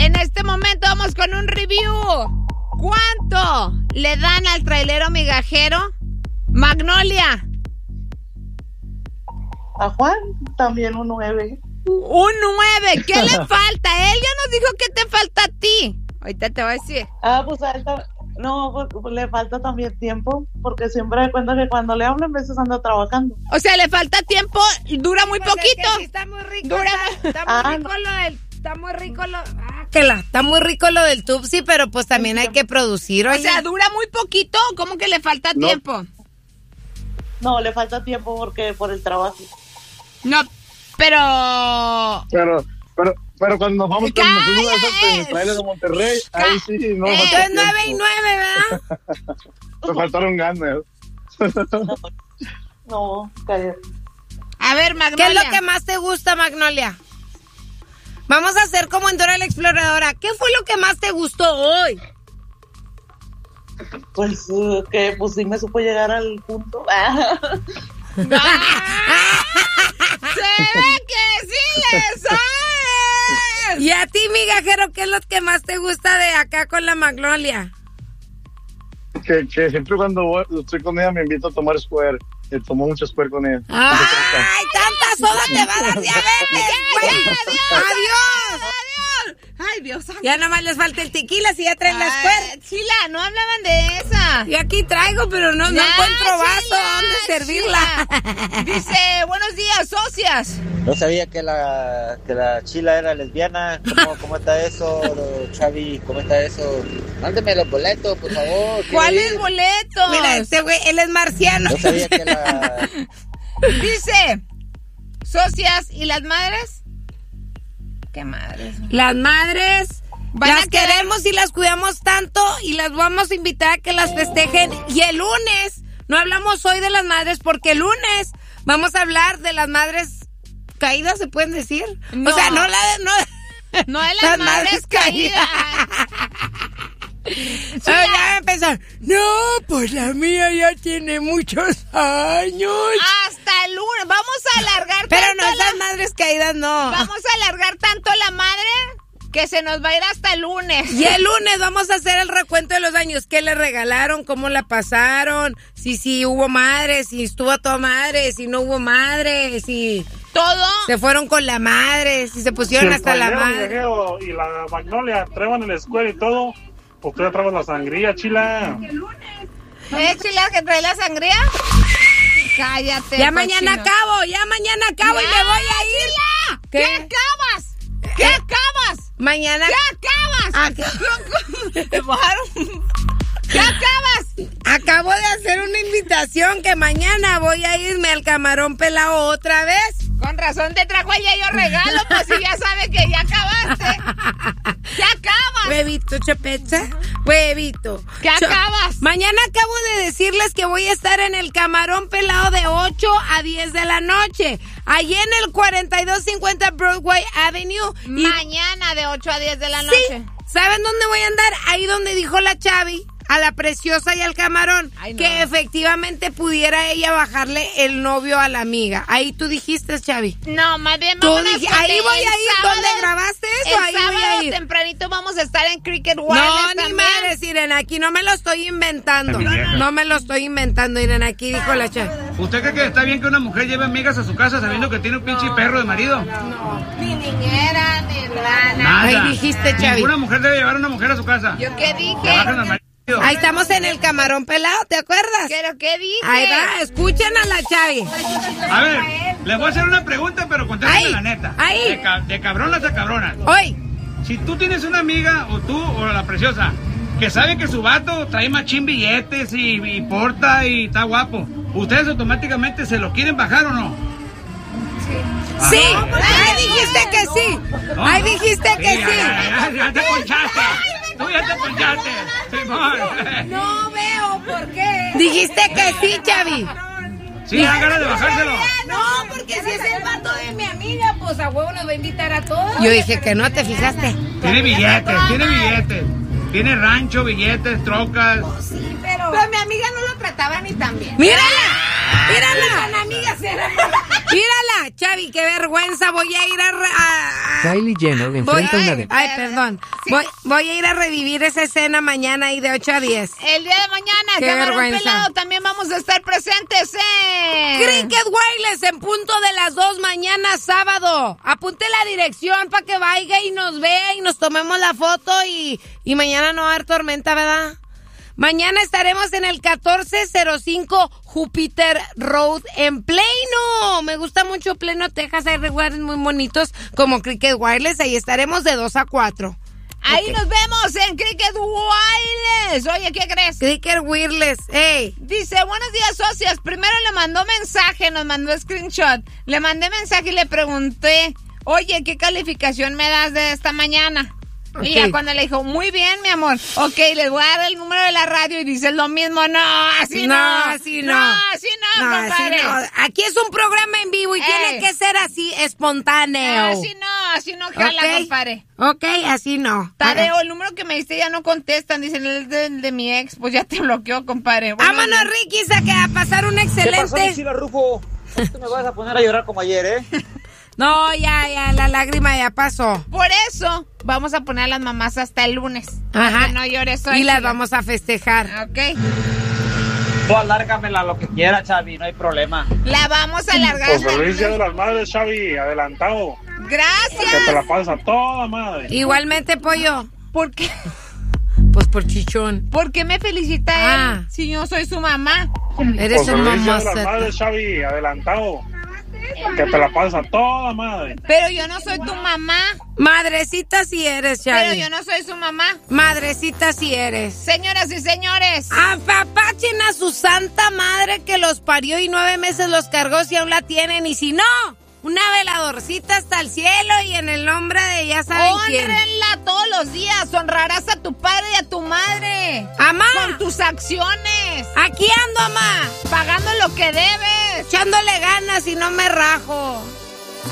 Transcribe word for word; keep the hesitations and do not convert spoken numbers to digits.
En este momento vamos con un review. ¿Cuánto le dan al trailero migajero? Magnolia. A Juan también un nueve. Un nueve. ¿Qué le falta? Él ya nos dijo que te falta a ti. Ahorita te voy a decir. Ah, pues a él ta- no, pues, pues, le falta también tiempo, porque siempre me cuenta que cuando le hablo en veces anda trabajando. O sea, le falta tiempo, dura muy Pues es poquito. que sí está muy rico. Dura Está, está muy Ah, rico no. lo del. Está muy rico lo. Ah, que la. Está muy rico lo del Tupsi, pero pues también hay que producir. O Oye. sea, dura muy poquito. ¿Cómo que le falta No. tiempo? No, le falta tiempo porque por el trabajo. No, pero... Pero, pero, pero cuando nos vamos con nos fuimos a ¡Calla, hacer eh! el trailer de Monterrey, ahí sí, no nos Eh, faltó Entonces nueve y tiempo. nueve, ¿verdad? Me faltaron ganas. No, cállate. A ver, ¿Qué Magnolia. es lo que más te gusta, Magnolia? Vamos a hacer como en Dora la Exploradora. ¿Qué fue lo que más te gustó hoy? Pues uh, que pues sí me supo llegar al punto. Se ve que sí le sabes. Y a ti, migajero, ¿qué es lo que más te gusta de acá con la Magnolia? Que, que siempre cuando voy- estoy con ella me invito a tomar Square. Y tomo mucho Square con ella. ¡Ay, tanta soda te va a dar diabetes! güey! ¡Adiós! Ay, Dios santo. Ya nada más les falta el tequila si ya traen la Square. Ay, Chila, no hablaban de esa. Y aquí traigo, pero no, no Ya, encuentro vaso Chila, donde servirla. Chila. Dice, buenos días, socias. No sabía que la, que la Chila era lesbiana. ¿Cómo, cómo está eso, Chavi? ¿Cómo está eso? Mándeme los boletos, por favor. quiero ¿Cuáles ir. boletos? Mira, este güey, él es marciano. No sabía que la... Dice, socias, ¿y las madres? ¿Qué madres? Las madres Van a las quedar- queremos y las cuidamos tanto y las vamos a invitar a que las festejen. Y el lunes, no hablamos hoy de las madres porque el lunes vamos a hablar de las madres caídas, ¿se pueden decir? No. O sea, no la de... No, No de las, Las madres, madres caídas. Ah, ya va a empezar. No, pues la mía ya tiene muchos años. Hasta el lunes. Vamos a alargar Pero tanto no, esas la... madres caídas no. Vamos a alargar tanto la madre que se nos va a ir hasta el lunes. Y el lunes vamos a hacer el recuento de los años. ¿Qué le regalaron? ¿Cómo la pasaron? Si sí hubo madre, si estuvo a toda madre, si no hubo madre, si Todo. se fueron con la madre, si se pusieron Si el hasta la trailero madre. migajero y la Magnolia traban el escuela y todo, pues tú ya traes la sangría, Chila. ¿Eh, Chila, que trae la sangría? Cállate. Ya cochino. mañana acabo, ya mañana acabo y Ya, me voy a ir. Chila. ¿Qué, ¿Qué? acabas? ¿Qué acabas? Mañana. ¿Qué acabas? ¿Qué acabas? Acabo de hacer una invitación que mañana voy a irme al Camarón Pelao otra vez. Con razón te trajo ella yo regalo, pues si ya sabe que ya acabaste. ¿Qué acabas? Huevito, chapecha. Huevito. ¿Qué Cho- acabas? Mañana acabo de decirles que voy a estar en el Camarón Pelao de ocho a diez de la noche. Allí en el cuarenta y dos cincuenta Broadway Avenue. Y Mañana de ocho a diez de la sí, noche. ¿saben dónde voy a andar? Ahí donde dijo la Chavi, a la Preciosa y al Camarón, Ay, no. que efectivamente pudiera ella bajarle el novio a la amiga. Ahí tú dijiste, Chavi. No, más bien Tú vámonos dij- con ahí el voy a ir. sábado. ¿Dónde grabaste eso? El Ahí voy a sábado ir. tempranito vamos a estar en Cricket Wireless No, ni también. madres, Irene, aquí no me lo estoy inventando. No me lo estoy inventando, Irene, aquí dijo la Chavi. ¿Usted cree que está bien que una mujer lleve amigas a su casa sabiendo que tiene un pinche perro de marido? Ni niñera, ni rana. Nada. Ahí dijiste, Chavi. Ninguna mujer debe llevar a una mujer a su casa. ¿Yo qué Le bajan al dije? marido. Ahí estamos en el Camarón Pelado, ¿te acuerdas? ¿Pero qué dije? Ahí va, escuchen a la Chavi. A ver, les voy a hacer una pregunta, pero contéstame Ahí, la neta. ahí. De, ca- de cabronas a cabronas. Hoy, Si tú tienes una amiga, o tú, o la Preciosa, que sabe que su vato trae machín billetes y, y porta y está guapo, ¿ustedes automáticamente se lo quieren bajar o no? sí, ahí dijiste que sí. ¿No? Ahí dijiste que ya, sí. Ya, ya, ya te ponchaste. Tú ya te ponchaste. Simón. No veo por qué. Dijiste que sí, Chavi. Sí, dan ganas de bajárselo. No, porque si es el vato de mi amiga, pues a huevo nos va a invitar a todos. Yo dije que no, ¿te fijaste? Tiene billetes, tiene billetes. Tiene rancho, billetes, trocas. Sí, pero... Pero mi amiga no lo trataba ni tan bien. ¡Mírala! ¡Mírala! amigas, ¡mírala! Chavi, qué vergüenza. Voy a ir a... a... Kylie Jenner enfrenta una de... Ay, perdón. Sí. Voy, voy a ir a revivir esa escena mañana ahí de ocho a diez. El día de mañana, qué Camarón vergüenza. Pelado, también vamos a estar presentes en... Cricket Wireless en punto de las dos mañana sábado. Apunte la dirección para que vaya y nos vea y nos tomemos la foto y, y mañana no va a haber tormenta, ¿verdad? Mañana estaremos en el catorce cero cinco Jupiter Road en Plano. Me gusta mucho Plano, Texas. Hay lugares muy bonitos como Cricket Wireless. Ahí estaremos de dos a cuatro. Ahí okay. Nos vemos en Cricket Wireless. Oye, ¿qué crees? Cricket Wireless, hey. Dice, buenos días, socias. Primero le mandó mensaje, nos mandó screenshot. Le mandé mensaje y le pregunté, oye, ¿qué calificación me das de esta mañana? Okay. Y ya cuando le dijo, muy bien, mi amor. Ok, les voy a dar el número de la radio y dice lo mismo. No, así no. No, así no. No, así no, no compadre. Así no. Aquí es un programa en vivo y Ey. tiene que ser así, espontáneo. No, así no, así no jala, okay. compadre. Ok, así no. Tadeo, el número que me diste ya no contestan. Dicen, el de, de mi ex, pues ya te bloqueó, compadre. Bueno, vámonos, Ricky, a pasar un excelente... ¿Qué pasó, mi Chila Rufo? Tú me vas a poner a llorar como ayer, ¿eh? No, ya, ya, la lágrima ya pasó. Por eso vamos a poner a las mamás hasta el lunes. Ajá. No llores hoy. Y las vamos a festejar. Ok. Tú alárgamela lo que quiera, Chavi, no hay problema. La vamos a alargar. Pues feliz día de las madres, Chavi, adelantado. Gracias. Que te la pases a toda madre. Igualmente, pollo. ¿Por qué? Pues por chichón. ¿Por qué me felicita ah. él si yo soy su mamá? Eres pues un feliz mamá. día de las madres, Chavi, adelantado. Que te la pases a toda madre. Pero yo no soy tu mamá. Madrecita si eres, Chavi. Pero yo no soy su mamá. Madrecita si eres. Señoras y señores. Apapachen a su santa madre que los parió y nueve meses los cargó si aún la tienen. Y si no, una veladorcita hasta el cielo y en el nombre de ya saben quién. Honrenla todos los días. Honrarás a tu padre y a tu madre. ¡Amá! Con tus acciones. Aquí ando, amá. Pagando lo que debes. Echándole ganas y no me rajo.